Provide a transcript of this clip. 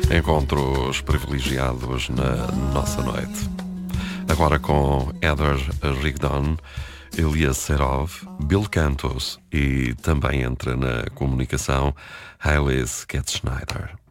Encontros privilegiados na nossa noite. Agora com Heather Rigdon, Elias Serov, Bill Cantos e também entra na comunicação Hailey Getz-Schneider.